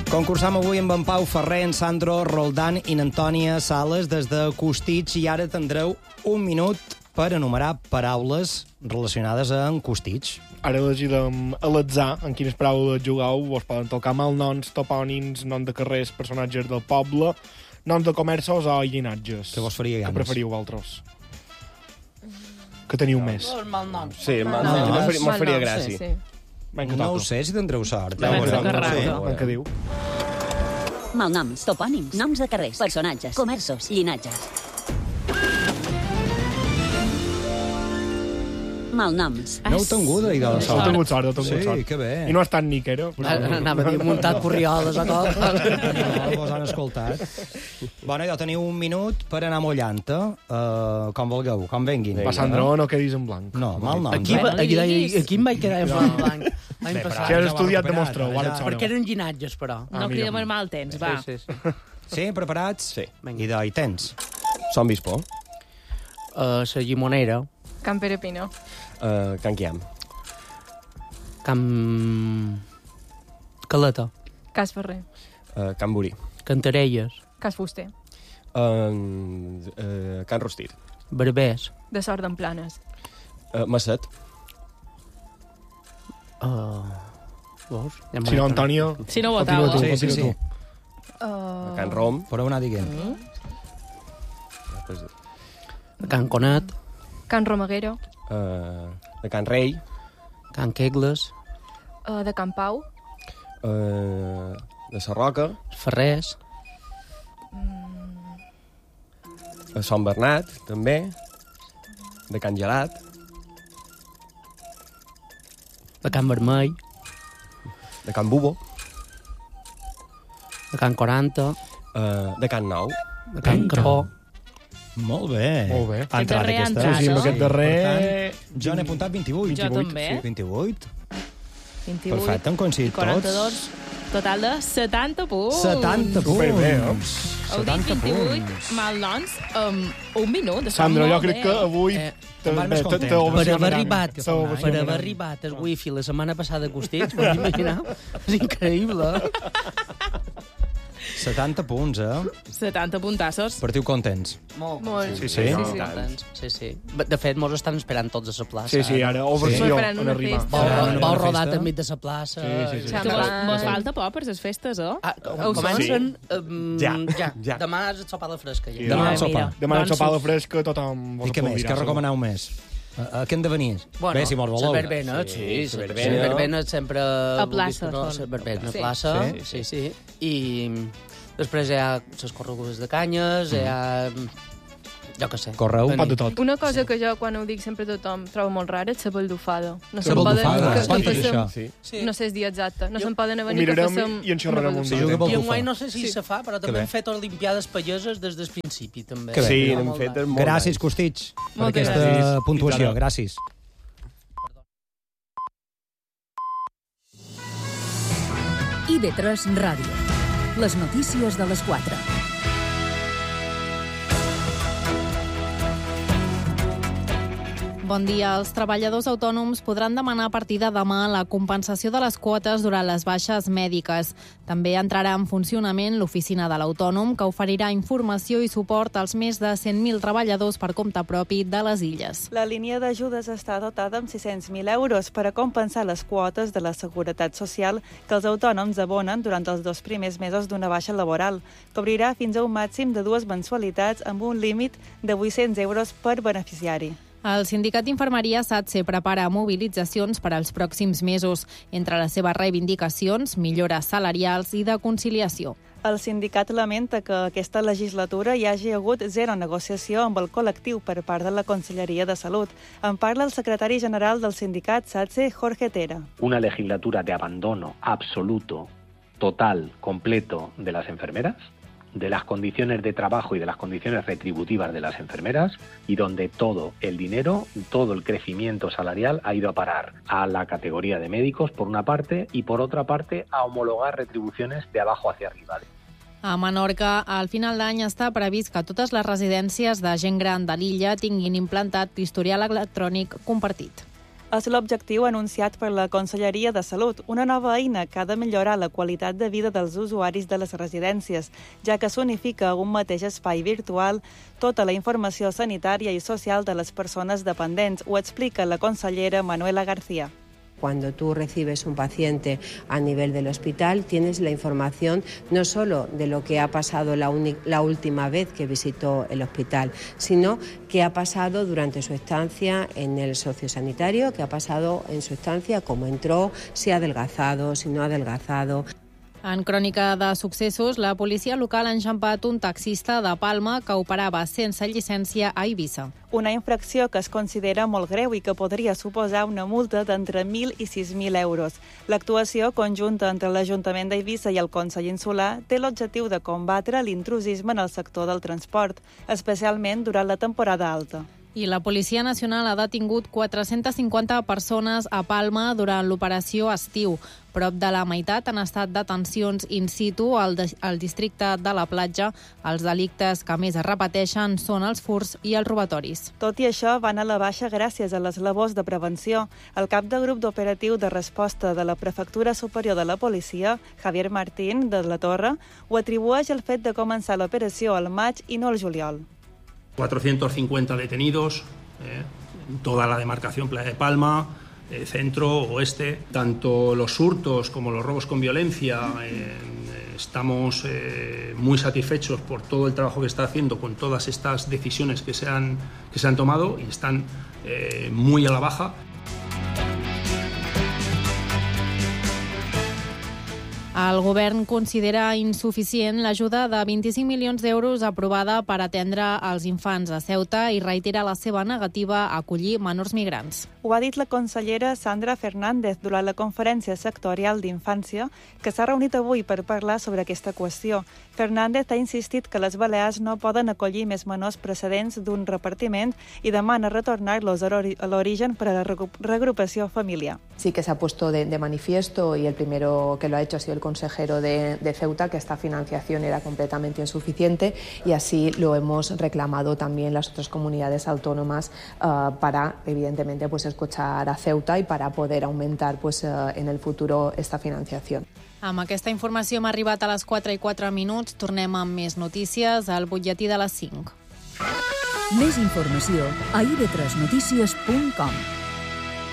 Concursam avui amb en Pau Ferrer, en Sandro Roldán i n'Antònia Sales des de Costitx i ara tindreu un minut per enumerar paraules relacionades amb Costitx. Ara elegirem a l'atzar en quines paraules jugueu. Vos poden tocar malnoms, topònims, noms de carrers, personatges del poble, noms de comerços o llinatges. Que vos faria ganes? Que preferiu vosaltres? Que teniu més? Malnoms. Sí, malnoms. Me'n faria gràcia. Sí. No ho sé si tindreu sort. Què diu? Malnoms, topònims, noms de carrers, personatges, comerços, llinatges. Malnoms. No heu tingut, de la sort. Heu tingut sort. Sí, que bé. I no ha estat ni que era. Anava a dir muntat corrioles o cop. No, vos han escoltat. Bueno, ja teniu un minut per anar mullant-te. Com vulgueu, com venguin. Va, Sandro, no quedis en blanc. No, malnoms. Aquí em vaig quedar en blanc. L'any Si passat. has estudiat, demostreu. Perquè eren llinatges, però. No cridem el mal temps, va. Sí, preparats? Sí. I d'ahí tens. Som Bispó. La Llimonera. Can Pere Pino. Can Quiam. Caleta. Cas Ferrer. Can Burí. Cantarelles. Cas Fuster. Can Rostit. Berbers. De Sort d'en Planes. Masset. Veus? Si no, Antònia... Si no votava. Sí. Can Rom. Podeu anar dient. Can Conat. Can Romaguero. De Can Rei. Can Quegles. De Can Pau. De Sarroca. Ferrers. Sant Bernat, també. De Can Gelat. De Can Vermell. De Can Bubo. De Can 40. De Can Nou. De Can Cró. Molt bé. Molt bé. Ha entrat darrer ha aquesta. entrat, Sí, amb no? aquest darrer... Per tant, jo n'he apuntat 28. Jo també. Sí, 28. 28. Perfecte, han coincidit I 42. tots. Total de 70 punts. 70 Superbé, punts. Heu dit 70 28 punts. malnoms amb un minut. Està Sandro, jo molt crec bé. que avui... te'n vas més content. Per haver arribat el wifi la setmana passada a Costitx, pots imaginar? És increïble. 70 punts, 70 puntassos. Partiu contents. Molt. Sí. Sí. De fet, mos estan esperant tots a la plaça. Sí, ara, ovació Esperant en una arribar. festa. Vau rodat enmig de la plaça. Sí. Que mos falta poc per les festes, oh? Comencen... Ja. Demà és el sopar de fresca. Ja. Demà el sopar. Demà Doncs el sopar de fresca, tothom vos I què més? aplaudirà, Què recomaneu més? A què hem de venir? Bé, si mos voleu. La verbena, sí. La verbena. verbena sempre... A plaça, La són. verbena a Sí. plaça, sí. I després hi ha les corregudes de canyes, hi ha... Jo què sé. Correu. Un pot de tot. Una cosa que jo, quan ho dic sempre a tothom, trobo molt rara és la baldufada. No se'n Baldufada? poden... Quant que és això? passem- Sí. No sé el dia exacte. No se'n poden Ho venir que mirarem passem... i en xerrarem un una dia. juga baldufada. I Baldufa. enguany no sé si se fa, però Que també bé. hem fet olimpiades palleses des del principi, també. Que bé. Sí, Molt n'hem bé. fet molt Gràcies, nice. Costitx, per Moltes aquesta gràcies. puntuació. Fins ara. Gràcies. IB3 Ràdio. Les notícies de les 4. Bon dia. Els treballadors autònoms podran demanar a partir de demà la compensació de les quotes durant les baixes mèdiques. També entrarà en funcionament l'oficina de l'autònom, que oferirà informació i suport als més de 100.000 treballadors per compte propi de les Illes. La línia d'ajudes està dotada amb 600.000 euros per a compensar les quotes de la Seguretat Social que els autònoms abonen durant els 2 primers mesos d'una baixa laboral. Cobrirà fins a un màxim de 2 mensualitats amb un límit de 800 euros per beneficiari. El sindicat d'Infermeria SATSE prepara mobilitzacions per als pròxims mesos. Entre les seves reivindicacions, millores salarials i de conciliació. El sindicat lamenta que aquesta legislatura hi hagi hagut zero negociació amb el col·lectiu per part de la Conselleria de Salut. En parla el secretari general del sindicat SATSE, Jorge Tera. Una legislatura de abandono absoluto, total, completo de las enfermeras, de las condiciones de trabajo y de las condiciones retributivas de las enfermeras, y donde todo el dinero, todo el crecimiento salarial ha ido a parar a la categoría de médicos por una parte y por otra parte a homologar retribuciones de abajo hacia arriba. A Menorca, al final d'any està previst que totes les residències de gent gran de l'illa tinguin implantat l'historial electrònic compartit. És l'objectiu anunciat per la Conselleria de Salut, una nova eina que ha de millorar la qualitat de vida dels usuaris de les residències, ja que s'unifica a un mateix espai virtual tota la informació sanitària i social de les persones dependents, ho explica la consellera Manuela García. Cuando tú recibes un paciente a nivel del hospital, tienes la información no solo de lo que ha pasado la última vez que visitó el hospital, sino qué ha pasado durante su estancia en el sociosanitario, qué ha pasado en su estancia, cómo entró, si ha adelgazado, si no ha adelgazado. En crònica de successos, la policia local ha enxampat un taxista de Palma que operava sense llicència a Eivissa. Una infracció que es considera molt greu i que podria suposar una multa d'entre 1.000 i 6.000 euros. L'actuació conjunta entre l'Ajuntament d'Eivissa i el Consell Insular té l'objectiu de combatre l'intrusisme en el sector del transport, especialment durant la temporada alta. I la Policia Nacional ha detingut 450 persones a Palma durant l'operació Estiu. Prop de la meitat han estat detencions in situ al districte de la Platja. Els delictes que més es repeteixen són els furts i els robatoris. Tot i això, van a la baixa gràcies a les labors de prevenció. El cap de grup d'operatiu de resposta de la Prefectura Superior de la Policia, Javier Martín, de la Torre, ho atribueix al fet de començar l'operació al maig i no al juliol. 450 detenidos, toda la demarcación Playa de Palma, centro, oeste. Tanto los hurtos como los robos con violencia, estamos muy satisfechos por todo el trabajo que está haciendo con todas estas decisiones que se han tomado y están muy a la baja. El govern considera insuficient l'ajuda de 25 milions d'euros aprovada per atendre els infants a Ceuta i reitera la seva negativa a acollir menors migrants. Ho ha dit la consellera Sandra Fernández durant la conferència sectorial d'infància que s'ha reunit avui per parlar sobre aquesta qüestió. Fernández ha insistit que les Balears no poden acollir més menors procedents d'un repartiment i demana retornar-los a l'origen per a la regrupació familiar. Sí que se ha puesto de manifiesto y el primero que lo ha hecho ha sido el consejero de Ceuta, que esta financiación era completamente insuficiente y así lo hemos reclamado también las otras comunidades autónomas para, evidentemente, pues escuchar a Ceuta y para poder aumentar pues en el futuro esta financiación. Amb aquesta informació hem arribat a les 4:04. Tornem amb més notícies al butlletí de les 5. Més informació a ib3notícies.com.